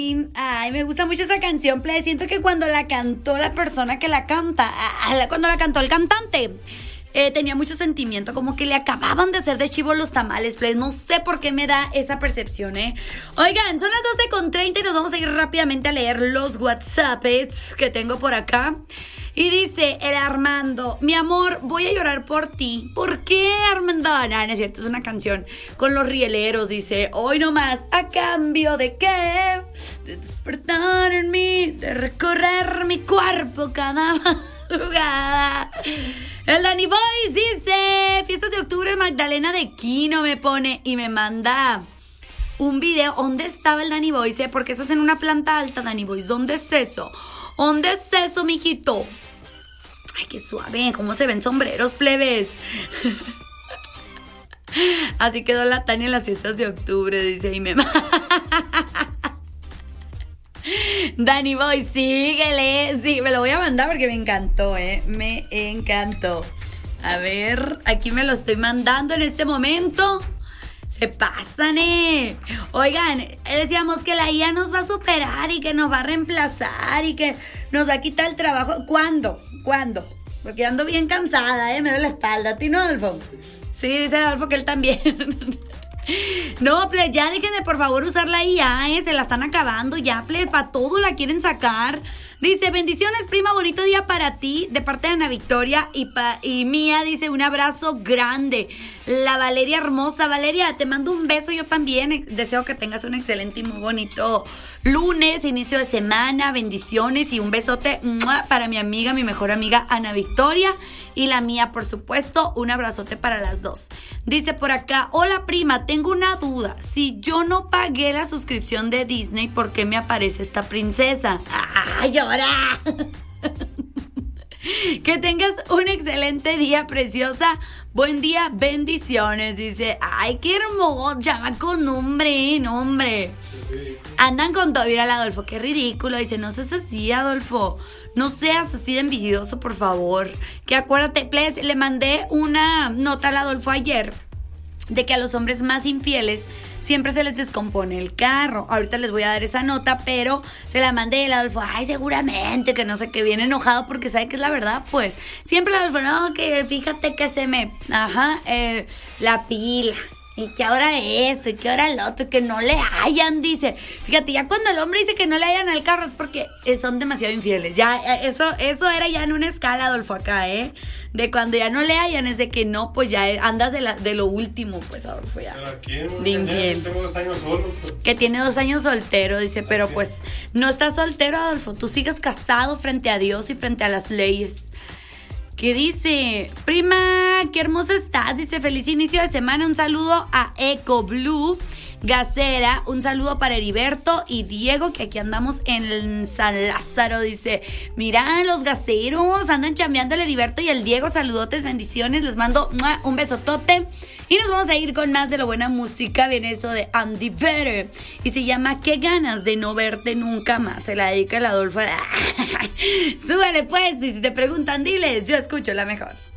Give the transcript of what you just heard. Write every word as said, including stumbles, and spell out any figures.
Ay, me gusta mucho esa canción, play. Siento que cuando la cantó la persona que la canta, cuando la cantó el cantante, eh, tenía mucho sentimiento, como que le acababan de hacer de chivo los tamales, play. No sé por qué me da esa percepción, ¿eh? Oigan, son las doce con treinta y nos vamos a ir rápidamente a leer los WhatsApps que tengo por acá. Y dice el Armando: mi amor, voy a llorar por ti. ¿Por qué, Armando? No, no es cierto, es una canción con los rieleros. Dice: hoy nomás, ¿a cambio de qué? De despertar en mí, de recorrer mi cuerpo cada madrugada. El Danny Boys dice: fiestas de octubre, Magdalena de Quino, me pone y me manda un video. ¿Dónde estaba el Danny Boys? Eh? Porque estás en una planta alta, Danny Boys. ¿Dónde es eso? ¿Dónde es eso, mijito? Ay, qué suave, cómo se ven sombreros, plebes. Así quedó la Tania en las fiestas de octubre, dice, y me... Danny Boy, síguele, sí, me lo voy a mandar porque me encantó, eh, me encantó. A ver, aquí me lo estoy mandando en este momento. Se pasan, eh. Oigan, decíamos que la I A nos va a superar y que nos va a reemplazar y que nos va a quitar el trabajo. ¿Cuándo? ¿Cuándo? Porque ando bien cansada, eh. Me duele la espalda. ¿A ti no, Adolfo? Sí, dice Adolfo que él también. No, ple, ya dejen de por favor usar la I A, eh. Se la están acabando ya, ple. Para todo la quieren sacar. Dice: bendiciones, prima, bonito día para ti, de parte de Ana Victoria y, pa, y Mía, dice, un abrazo grande. La Valeria hermosa. Valeria, te mando un beso yo también. Deseo que tengas un excelente y muy bonito lunes, inicio de semana, bendiciones y un besote ¡mua! Para mi amiga, mi mejor amiga Ana Victoria. Y la mía, por supuesto, un abrazote para las dos. Dice por acá: hola prima, tengo una duda. Si yo no pagué la suscripción de Disney, ¿por qué me aparece esta princesa? ¡Ay, llora! Que tengas un excelente día, preciosa. Buen día, bendiciones. Dice: ay, qué hermoso, llama con nombre, nombre. Andan con todo. Mira, Adolfo, qué ridículo. Dice: no seas así, Adolfo. No seas así de envidioso, por favor. Que acuérdate, please, le mandé una nota al Adolfo ayer de que a los hombres más infieles siempre se les descompone el carro. Ahorita les voy a dar esa nota, pero se la mandé el Adolfo: ay, seguramente, que no sé qué, viene enojado porque sabe que es la verdad, pues. Siempre el Adolfo: no, que fíjate que se me... Ajá, eh, la pila... y que ahora esto, y que ahora el otro, que no le hayan, dice. Fíjate, ya cuando el hombre dice que no le hayan al carro es porque son demasiado infieles. Ya, eso, eso era ya en una escala, Adolfo, acá, ¿eh? De cuando ya no le hayan, es de que no, pues ya andas de, la, de lo último, pues, Adolfo, ya. ¿Quién? De infiel. Tengo dos años solo. Pues. Que tiene dos años soltero, dice, pero pues no estás soltero, Adolfo. Tú sigues casado frente a Dios y frente a las leyes. ¿Qué dice? Prima, qué hermosa estás. Dice: feliz inicio de semana. Un saludo a Eco Blue Gacera. Un saludo para Heriberto y Diego, que aquí andamos en San Lázaro. Dice: mira, los gaceros andan chambeando el Heriberto y el Diego. Saludotes, bendiciones. Les mando un besotote. Y nos vamos a ir con más de la buena música. Viene esto de Andy Vetter y se llama Qué ganas de no verte nunca más. Se la dedica el Adolfo. Súbale pues, y si te preguntan, diles, yo escucho la mejor.